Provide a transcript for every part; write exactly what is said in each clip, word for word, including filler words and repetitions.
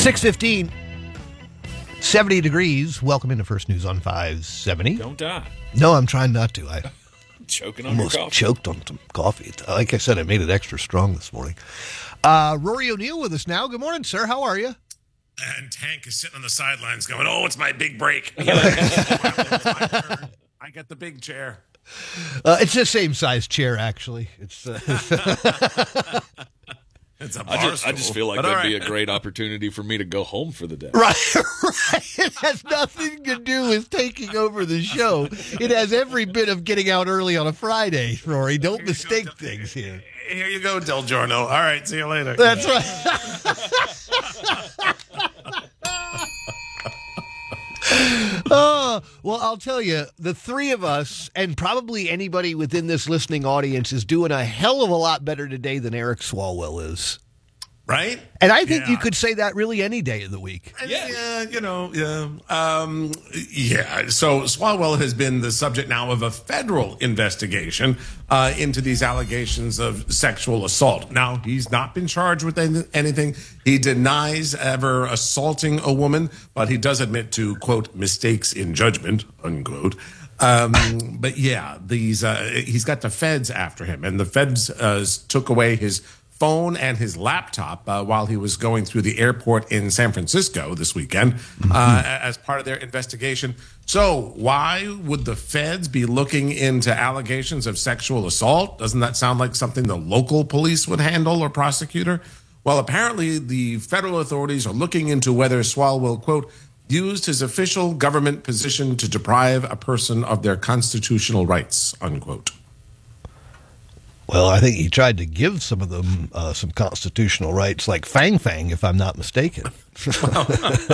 six fifteen, seventy degrees. Welcome into First News on five seventy. Don't die. No, I'm trying not to. I Choking on almost your coffee. choked on some coffee. Like I said, I made it extra strong this morning. Uh, Rory O'Neill with us now. Good morning, sir. How are you? And Tank is sitting on the sidelines going, oh, it's my big break. I get the big chair. Uh, it's the same size chair, actually. It's uh, It's a bar I just, I stool. just feel like But that'd all be right. a great opportunity for me to go home for the day. right, right. It has nothing to do with taking over the show. It has every bit of getting out early on a Friday, Rory. Don't Here you mistake go, Del- things here. Here you go, Del Giorno. All right, see you later. That's right. Oh, well, I'll tell you, the three of us, and probably anybody within this listening audience, is doing a hell of a lot better today than Eric Swalwell is. Right? And I think Yeah. you could say that really any day of the week. Yeah. yeah, you know, yeah. Um, yeah, so Swalwell has been the subject now of a federal investigation uh, into these allegations of sexual assault. Now, he's not been charged with any- anything. He denies ever assaulting a woman, but he does admit to, quote, mistakes in judgment, unquote. Um, but yeah, these uh, he's got the feds after him, and the feds uh, took away his phone and his laptop uh, while he was going through the airport in San Francisco this weekend uh, as part of their investigation. So why would the feds be looking into allegations of sexual assault? Doesn't that sound like something the local police would handle or prosecutor? Well, apparently the federal authorities are looking into whether Swalwell, quote, used his official government position to deprive a person of their constitutional rights, unquote. Well, I think he tried to give some of them uh, some constitutional rights, like Fang Fang, if I'm not mistaken. I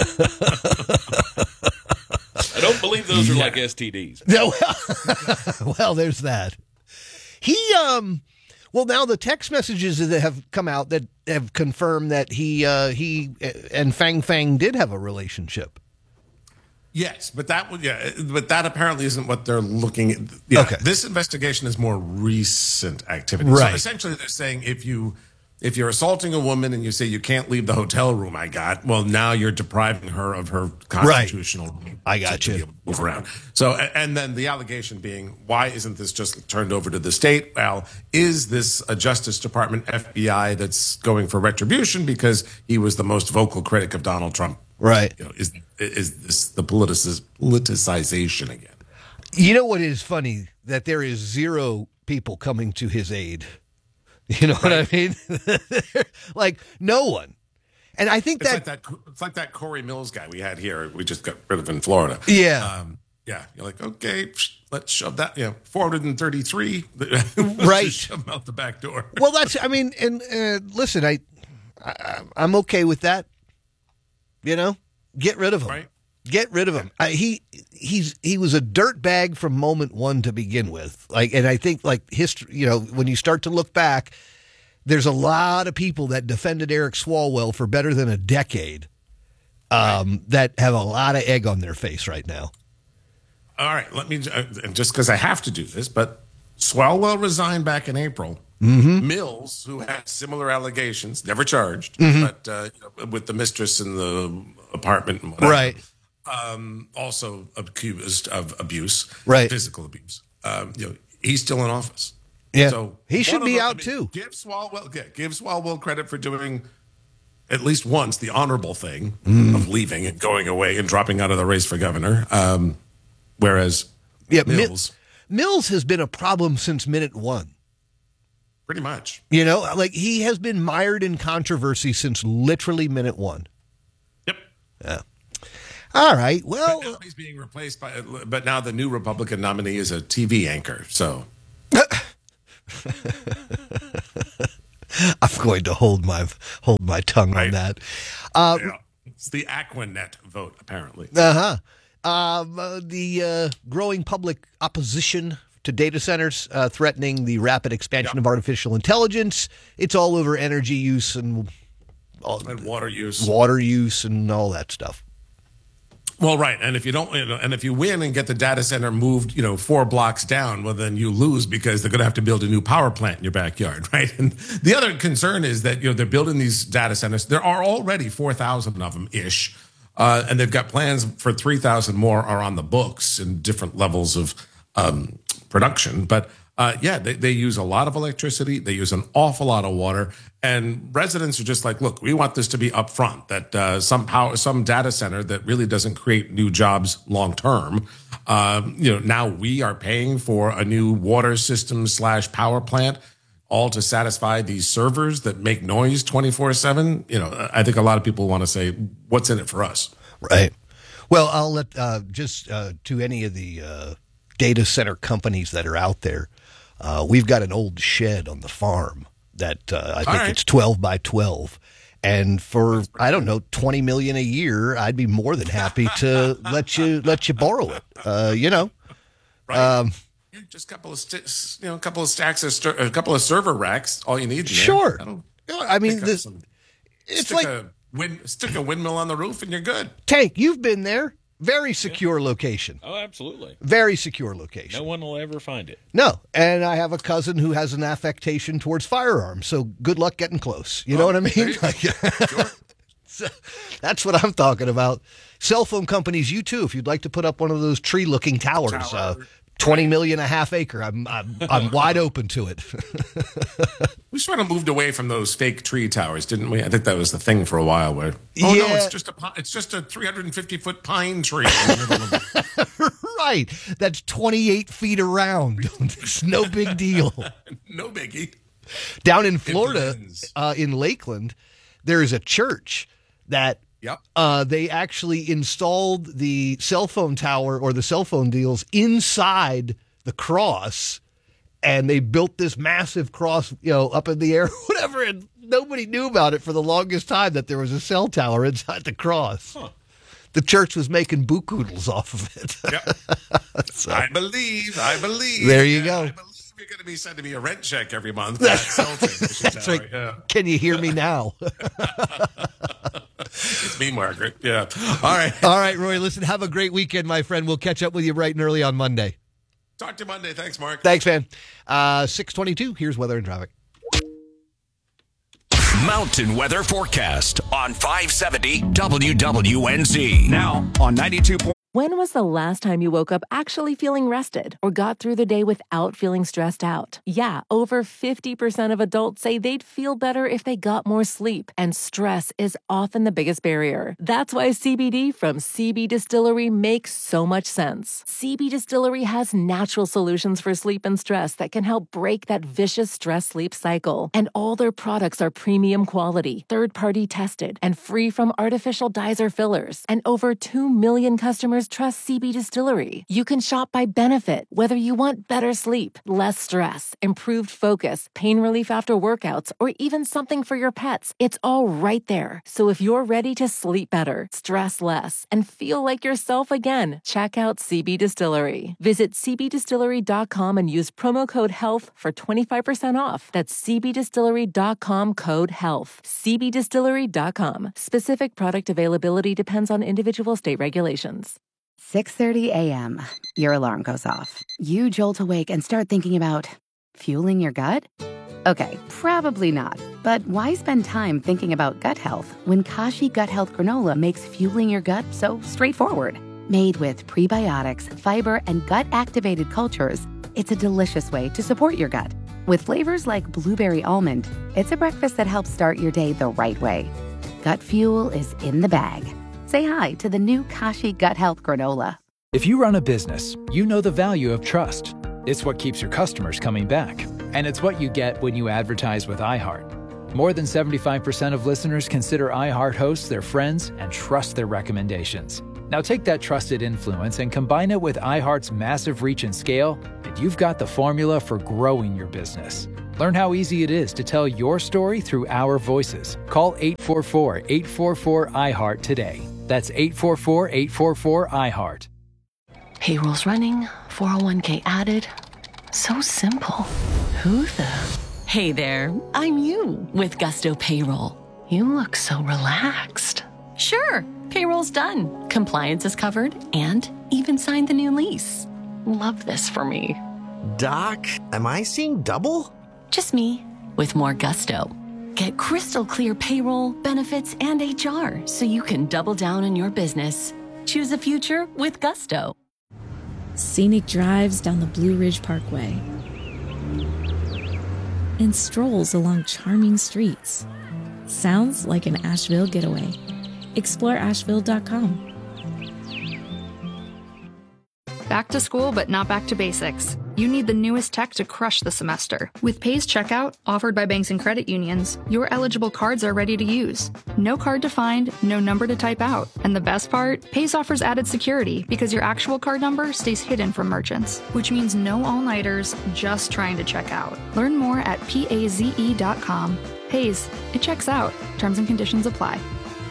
don't believe those are like S T Ds. No, well, well, there's that. He, um, well, now the text messages that have come out that have confirmed that he, uh, he and Fang Fang did have a relationship. Yes, but that would yeah, but that apparently isn't what they're looking at. Yeah, Okay. This investigation is more recent activity. Right. So essentially they're saying if you if you're assaulting a woman and you say you can't leave the hotel room I got, well now you're depriving her of her constitutional right. I got to, you. to be able to move around. So and then the allegation being, why isn't this just turned over to the state? Well, is this a Justice Department F B I that's going for retribution because he was the most vocal critic of Donald Trump? Right. You know, is is this the politicis- politicization again? You know what is funny? That there is zero people coming to his aid. You know what I mean? Like no one. And I think It's that, like that. It's like that Corey Mills guy we had here. We just got rid of in Florida. Yeah. Um, yeah. You're like, okay, psh, let's shove that. You know, four hundred thirty-three. Right. Just shove them out the back door. well, that's, I mean, and uh, listen, I, I, I'm okay with that. You know, get rid of him. Right. Get rid of him. I, he he's he was a dirt bag from moment one to begin with. Like, and I think like history. You know, when you start to look back, there's a lot of people that defended Eric Swalwell for better than a decade. Um, right. That have a lot of egg on their face right now. All right. Let me uh, just because I have to do this, but Swalwell resigned back in April. Mm-hmm. Mills, who had similar allegations, never charged, Mm-hmm. but uh, with the mistress in the apartment and whatever, Right. Um, also accused of abuse, Right. physical abuse. Um, you know, he's still in office. Yeah. So He should one of be the- out, I mean, too. Give Swalwell, yeah, give Swalwell credit for doing at least once the honorable thing Mm. of leaving and going away and dropping out of the race for governor. Um, whereas Yeah, Mi- Mills, Mills has been a problem since minute one. pretty much. You know, like he has been mired in controversy since literally minute one. Yep. Yeah. All right. But Well, now he's being replaced by, but now the new Republican nominee is a T V anchor. So I'm going to hold my hold my tongue Right. on that. Uh yeah, it's the Aquanet vote, apparently. huh. Um, uh, the uh, growing public opposition to data centers, uh, threatening the rapid expansion Yeah. of artificial intelligence. It's all over energy use and all, And water use. water use and all that stuff. Well, right, and if you don't, you know, and if you win and get the data center moved, you know, four blocks down, well, then you lose because they're going to have to build a new power plant in your backyard, right? And the other concern is that, you know, they're building these data centers. There are already four thousand of them ish, uh, and they've got plans for three thousand more are on the books in different levels of um, production, but. Uh, yeah, they, they use a lot of electricity. They use an awful lot of water, and residents are just like, look, we want this to be upfront. That uh, some power, some data center that really doesn't create new jobs long term. Um, you know, now we are paying for a new water system slash power plant, all to satisfy these servers that make noise twenty-four seven. You know, I think a lot of people want to say, what's in it for us? Right. Well, I'll let uh, just uh, to any of the uh, data center companies that are out there. Uh, we've got an old shed on the farm that uh, I think right. it's twelve by twelve. And for, I don't know, twenty million dollars a year, I'd be more than happy to let you let you borrow it. Uh, you know, right. um, yeah, just a couple of st- you know, a couple of stacks of st- a couple of server racks. All you need. Sure. That'll I mean, pick up this some- it's stick like a wind, stick a windmill on the roof, and you're good. Tank. You've been there. Very secure location. Oh, absolutely. Very secure location. No one will ever find it. No, and I have a cousin who has an affectation towards firearms, so good luck getting close. You know Oh, what I mean? there you go. Like, Sure. so that's what I'm talking about. Cell phone companies, you too, if you'd like to put up one of those tree-looking towers, Tower. uh, twenty million a half acre. I'm I'm, I'm wide open to it. We sort of moved away from those fake tree towers, didn't we? I think that was the thing for a while. Where oh Yeah. no, it's just a pi- it's just a three hundred fifty foot pine tree. In the middle of Right, that's twenty-eight feet around. It's no big deal. no biggie. Down in Florida, blends. uh, in Lakeland, there is a church that Yep. uh, they actually installed the cell phone tower or the cell phone deals inside the cross, and they built this massive cross, you know, up in the air, whatever, and nobody knew about it for the longest time that there was a cell tower inside the cross. Huh. The church was making boo-koodles off of it. Yep. So, I believe. I believe. There you Yeah, go. I believe you're going to be sending me a rent check every month. For that cell transmission that's tower. right. Yeah. Can you hear me now? It's me, Margaret. Yeah. All right. All right, Roy, listen, have a great weekend, my friend. We'll catch up with you bright and early on Monday. Talk to you Monday. Thanks, Mark. Thanks, man. Uh, six twenty-two, here's weather and traffic. Mountain weather forecast on five seventy W W N Z. Now on ninety-two point. When was the last time you woke up actually feeling rested or got through the day without feeling stressed out? Yeah, over fifty percent of adults say they'd feel better if they got more sleep, and stress is often the biggest barrier. That's why C B D from C B Distillery makes so much sense. C B Distillery has natural solutions for sleep and stress that can help break that vicious stress-sleep cycle. And all their products are premium quality, third-party tested, and free from artificial dyes or fillers. And over two million customers trust C B Distillery. You can shop by benefit, whether you want better sleep, less stress, improved focus, pain relief after workouts, or even something for your pets. It's all right there. So if you're ready to sleep better, stress less, and feel like yourself again, check out C B Distillery. Visit c b distillery dot com and use promo code HEALTH for twenty-five percent off. That's c b distillery dot com code HEALTH. c b distillery dot com. Specific product availability depends on individual state regulations. six thirty a.m. Your alarm goes off. You jolt awake and start thinking about fueling your gut? Okay, probably not. But why spend time thinking about gut health when Kashi Gut Health Granola makes fueling your gut so straightforward? Made with prebiotics, fiber, and gut-activated cultures, it's a delicious way to support your gut. With flavors like blueberry almond, it's a breakfast that helps start your day the right way. Gut fuel is in the bag. Say hi to the new Kashi Gut Health Granola. If you run a business, you know the value of trust. It's what keeps your customers coming back. And it's what you get when you advertise with iHeart. More than seventy-five percent of listeners consider iHeart hosts their friends and trust their recommendations. Now take that trusted influence and combine it with iHeart's massive reach and scale, and you've got the formula for growing your business. Learn how easy it is to tell your story through our voices. Call eight four four, eight four four, iHeart today. That's eight four four, eight four four, iHeart. Payroll's running, four oh one k added. So simple. Who the? Hey there, I'm you with Gusto Payroll. You look so relaxed. Sure, payroll's done, compliance is covered, and even signed the new lease. Love this for me. Doc, am I seeing double? Just me, with more gusto. Get crystal clear payroll, benefits, and H R so you can double down on your business. Choose a future with gusto. Scenic drives down the Blue Ridge Parkway and strolls along charming streets. Sounds like an Asheville getaway. Explore Asheville dot com. Back to school, but not back to basics. You need the newest tech to crush the semester. With Pays Checkout, offered by banks and credit unions, your eligible cards are ready to use. No card to find, no number to type out. And the best part? Pays offers added security because your actual card number stays hidden from merchants, which means no all-nighters just trying to check out. Learn more at paze dot com. Pays, it checks out. Terms and conditions apply.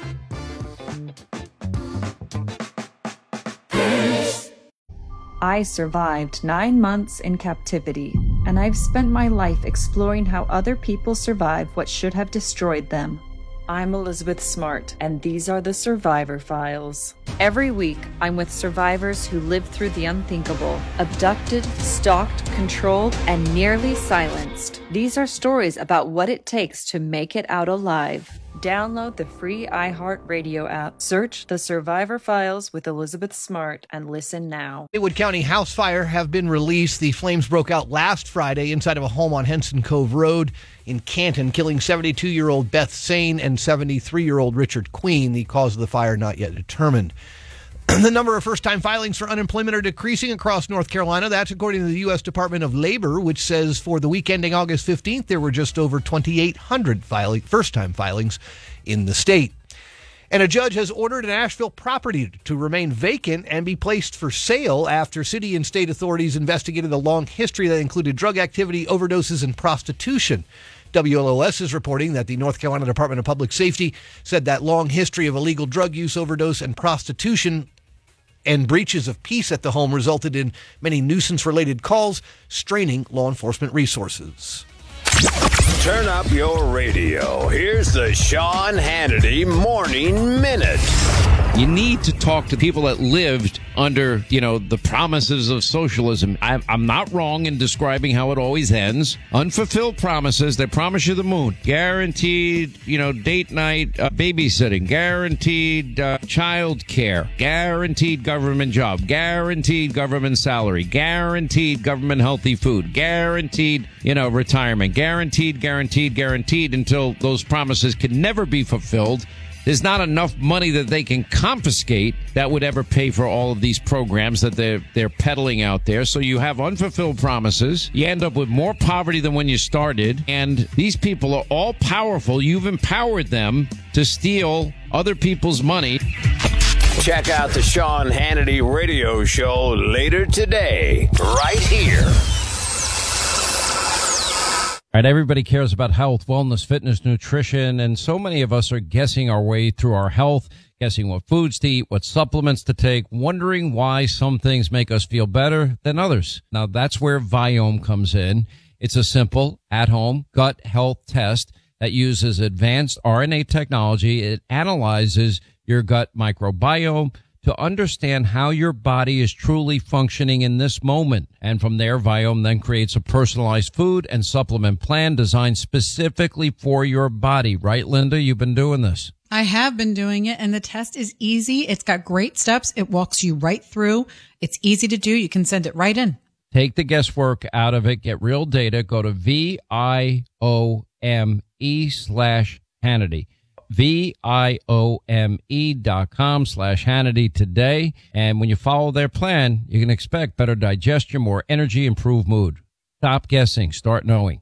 I survived nine months in captivity, and I've spent my life exploring how other people survived what should have destroyed them. I'm Elizabeth Smart, and these are the Survivor Files. Every week, I'm with survivors who lived through the unthinkable, abducted, stalked, controlled, and nearly silenced. These are stories about what it takes to make it out alive. Download the free iHeartRadio app. Search The Survivor Files with Elizabeth Smart and listen now. Haywood County house fire have been released. The flames broke out last Friday inside of a home on Henson Cove Road in Canton, killing seventy-two-year-old Beth Sane and seventy-three-year-old Richard Queen. The cause of the fire not yet determined. The number of first-time filings for unemployment are decreasing across North Carolina. That's according to the U S Department of Labor, which says for the week ending August fifteenth, there were just over twenty-eight hundred filing, first-time filings in the state. And a judge has ordered an Asheville property to remain vacant and be placed for sale after city and state authorities investigated a long history that included drug activity, overdoses, and prostitution. W L O S is reporting that the North Carolina Department of Public Safety said that long history of illegal drug use, overdose, and prostitution and breaches of peace at the home resulted in many nuisance-related calls, straining law enforcement resources. Turn up your radio. Here's the Sean Hannity Morning Minute. You need to talk to people that lived under, you know, the promises of socialism. I'm, I'm not wrong in describing how it always ends. Unfulfilled promises. They promise you the moon. Guaranteed, you know, date night uh, babysitting. Guaranteed uh, child care. Guaranteed government job. Guaranteed government salary. Guaranteed government healthy food. Guaranteed, you know, retirement. Guaranteed, guaranteed, guaranteed until those promises can never be fulfilled. There's not enough money that they can confiscate that would ever pay for all of these programs that they're, they're peddling out there. So you have unfulfilled promises. You end up with more poverty than when you started. And these people are all powerful. You've empowered them to steal other people's money. Check out the Sean Hannity radio show later today, right here. All right, everybody cares about health, wellness, fitness, nutrition, and so many of us are guessing our way through our health, guessing what foods to eat, what supplements to take, wondering why some things make us feel better than others. Now, that's where Viome comes in. It's a simple, at-home gut health test that uses advanced R N A technology. It analyzes your gut microbiome to understand how your body is truly functioning in this moment. And from there, Viome then creates a personalized food and supplement plan designed specifically for your body. Right, Linda? You've been doing this. I have been doing it, and the test is easy. It's got great steps. It walks you right through. It's easy to do. You can send it right in. Take the guesswork out of it. Get real data. Go to V I O M E slash Hannity. V-I-O-M-E dot com slash Hannity today. And when you follow their plan, you can expect better digestion, more energy, improved mood. Stop guessing. Start knowing.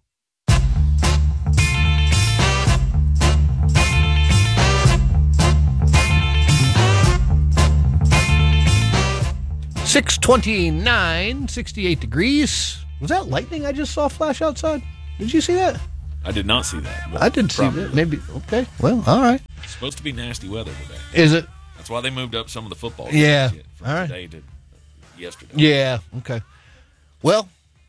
six twenty-nine, sixty-eight degrees. Was that lightning I just saw flash outside? Did you see that? I did not see that. I did see that. Maybe. Okay. Well, all right. It's supposed to be nasty weather today. Is it? That's why they moved up some of the football. Yeah. From all right. today to yesterday. Yeah. Okay. Well,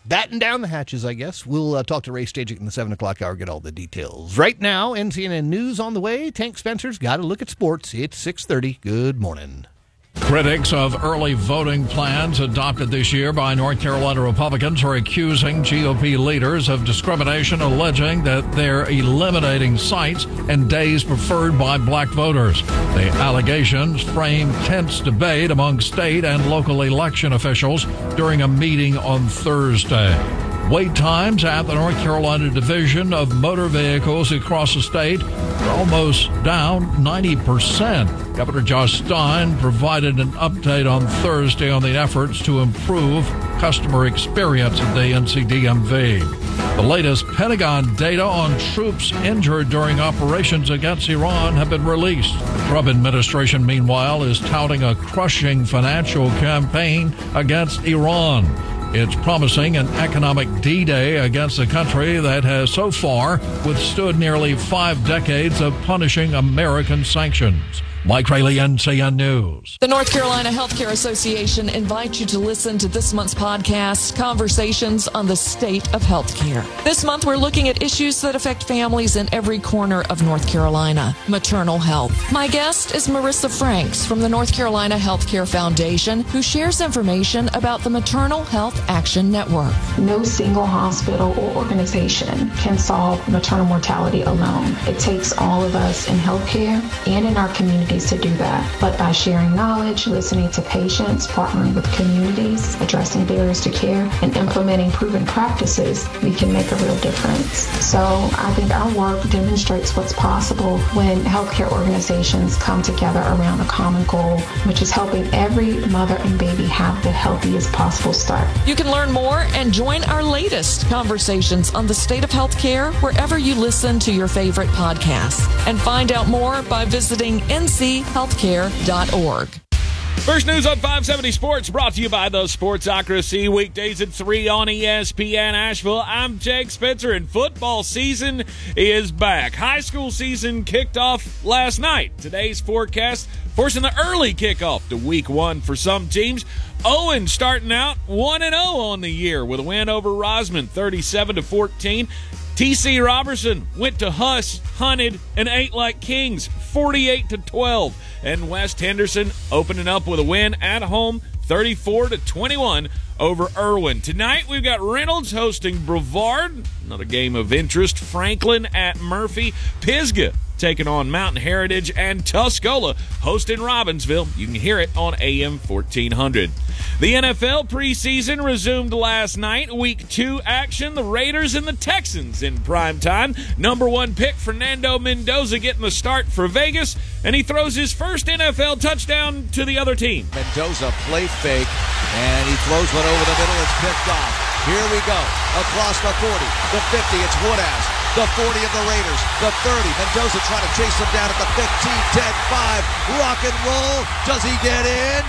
batten down the hatches, I guess. We'll uh, talk to Ray Stagik in the seven o'clock hour, get all the details. Right now, N C N N News on the way. Tank Spencer's got to look at sports. It's six thirty. Good morning. Critics of early voting plans adopted this year by North Carolina Republicans are accusing G O P leaders of discrimination, alleging that they're eliminating sites and days preferred by black voters. The allegations frame tense debate among state and local election officials during a meeting on Thursday. Wait times at the North Carolina Division of Motor Vehicles across the state are almost down ninety percent. Governor Josh Stein provided an update on Thursday on the efforts to improve customer experience at the N C D M V. The latest Pentagon data on troops injured during operations against Iran have been released. The Trump administration, meanwhile, is touting a crushing financial campaign against Iran. It's promising an economic D-Day against a country that has so far withstood nearly five decades of punishing American sanctions. Mike Rayleigh, N C N News. The North Carolina Healthcare Association invites you to listen to this month's podcast, Conversations on the State of Healthcare. This month, we're looking at issues that affect families in every corner of North Carolina. Maternal health. My guest is Marissa Franks from the North Carolina Healthcare Foundation, who shares information about the Maternal Health Action Network. No single hospital or organization can solve maternal mortality alone. It takes all of us in healthcare and in our community to do that. But by sharing knowledge, listening to patients, partnering with communities, addressing barriers to care, and implementing proven practices, we can make a real difference. So I think our work demonstrates what's possible when healthcare organizations come together around a common goal, which is helping every mother and baby have the healthiest possible start. You can learn more and join our latest Conversations on the State of Healthcare wherever you listen to your favorite podcasts. And find out more by visiting N C healthcare dot org. First news on five seventy Sports, brought to you by the Sportsocracy. Weekdays at three on E S P N Asheville. I'm Jake Spencer, and football season is back. High school season kicked off last night. Today's forecast forcing the early kickoff to week one for some teams. Owen starting out one and oh on the year with a win over Rosman, thirty-seven to fourteen. T C Robertson went to Huss, hunted, and ate like kings, forty-eight to twelve. And West Henderson opening up with a win at home, thirty-four to twenty-one over Irwin. Tonight we've got Reynolds hosting Brevard, another game of interest. Franklin at Murphy. Pisgah taking on Mountain Heritage, and Tuscola hosting Robbinsville. You can hear it on A M fourteen hundred. The N F L preseason resumed last night. Week two action, the Raiders and the Texans in prime time. Number one pick Fernando Mendoza getting the start for Vegas, and he throws his first N F L touchdown to the other team. Mendoza play fake, and he throws one over the middle. It's picked off. Here we go. Across the forty, the fifty, it's Woodhouse. The forty of the Raiders, the thirty. Mendoza trying to chase him down at the fifteen, ten, five. Rock and roll. Does he get in?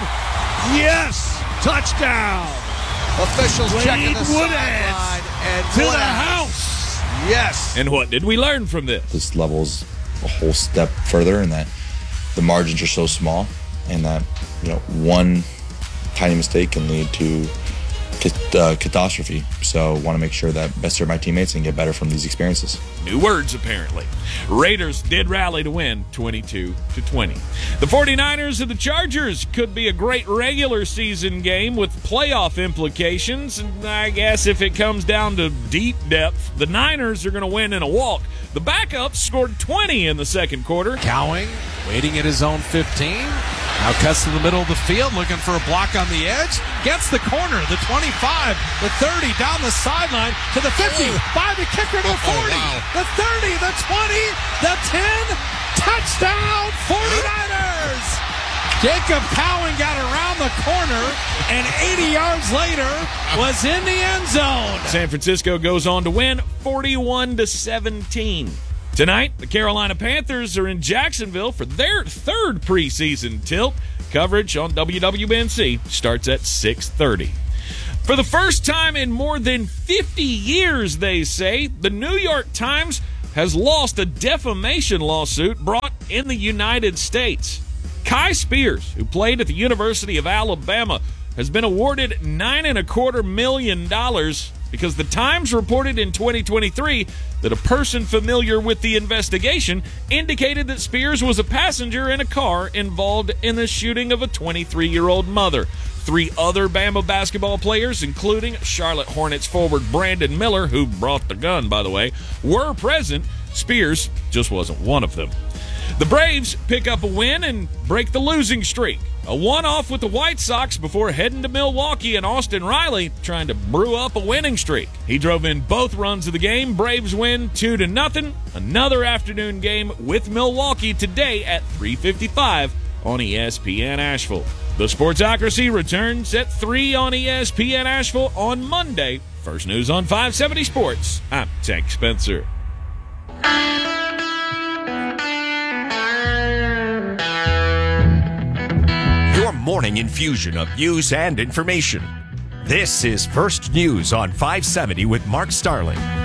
Yes! Touchdown! Officials Wade checking the Woodhouse sideline. And to the Woodhouse. house. Yes! And what did we learn from this? This level's a whole step further in that the margins are so small, and that, you know, one tiny mistake can lead to uh, catastrophe. So want to make sure that best serve my teammates and get better from these experiences. New words, apparently. Raiders did rally to win twenty-two to twenty. The forty-niners and the Chargers could be a great regular season game with playoff implications. And I guess if it comes down to deep depth, the Niners are going to win in a walk. The backups scored twenty in the second quarter. Cowing, waiting at his own fifteen. Now cuts to the middle of the field, looking for a block on the edge. Gets the corner, the twenty-five, the thirty, down the sideline to the fifty. By the kicker to the forty, oh, wow. The thirty, the twenty, the ten. Touchdown, forty-niners! Jacob Cowan got around the corner, and eighty yards later was in the end zone. San Francisco goes on to win forty-one to seventeen. Tonight, the Carolina Panthers are in Jacksonville for their third preseason tilt. Coverage on W W N C starts at six thirty. For the first time in more than fifty years, they say, the New York Times has lost a defamation lawsuit brought in the United States. Kai Spears, who played at the University of Alabama, has been awarded nine and a quarter million dollars because the Times reported in twenty twenty-three that a person familiar with the investigation indicated that Spears was a passenger in a car involved in the shooting of a twenty-three-year-old mother. Three other Bama basketball players, including Charlotte Hornets forward Brandon Miller, who brought the gun, by the way, were present. Spears just wasn't one of them. The Braves pick up a win and break the losing streak. A one-off with the White Sox before heading to Milwaukee, and Austin Riley trying to brew up a winning streak. He drove in both runs of the game. Braves win two to nothing. Another afternoon game with Milwaukee today at three fifty-five on E S P N Asheville. The Sportsocracy returns at three on E S P N Asheville on Monday. First News on five seventy Sports. I'm Tank Spencer. Your morning infusion of news and information. This is First News on five seventy with Mark Starling.